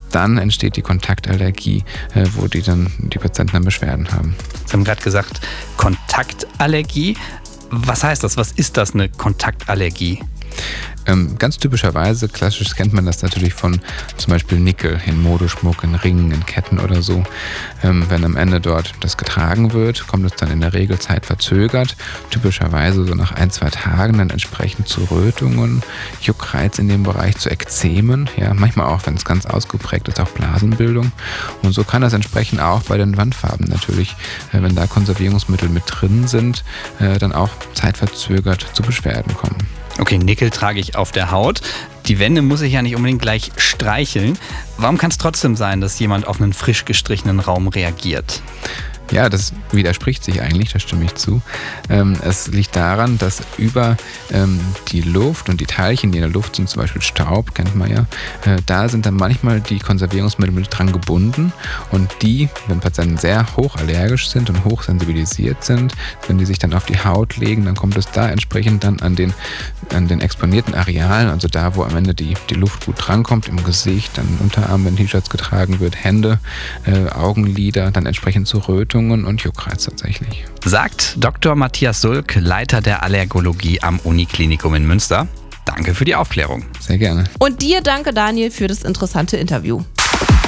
dann entsteht die Kontaktallergie, wo die Patienten dann Beschwerden haben. Sie haben gerade gesagt, Kontaktallergie. Was heißt das? Was ist das, eine Kontaktallergie? Ganz typischerweise, klassisch kennt man das natürlich von zum Beispiel Nickel in Modeschmuck, in Ringen, in Ketten oder so. Wenn am Ende dort das getragen wird, kommt es dann in der Regel zeitverzögert, typischerweise so nach 1-2 Tagen dann entsprechend zu Rötungen, Juckreiz in dem Bereich, zu Ekzemen, ja, manchmal auch, wenn es ganz ausgeprägt ist, auch Blasenbildung. Und so kann das entsprechend auch bei den Wandfarben natürlich, wenn da Konservierungsmittel mit drin sind, dann auch zeitverzögert zu Beschwerden kommen. Okay, Nickel trage ich auf der Haut. Die Wände muss ich ja nicht unbedingt gleich streicheln. Warum kann es trotzdem sein, dass jemand auf einen frisch gestrichenen Raum reagiert? Ja, das widerspricht sich eigentlich, da stimme ich zu. Es liegt daran, dass über die Luft und die Teilchen, die in der Luft sind, zum Beispiel Staub, kennt man ja, da sind dann manchmal die Konservierungsmittel mit dran gebunden und die, wenn Patienten sehr hochallergisch sind und hochsensibilisiert sind, wenn die sich dann auf die Haut legen, dann kommt es da entsprechend dann an den exponierten Arealen, also da, wo am Ende die Luft gut drankommt, im Gesicht, an Unterarmen, wenn T-Shirts getragen wird, Hände, Augenlider, dann entsprechend zu Rötungen und Juckreiz tatsächlich. Sagt Dr. Matthias Sulk, Leiter der Allergologie am Uniklinikum in Münster. Danke für die Aufklärung. Sehr gerne. Und dir danke, Daniel, für das interessante Interview.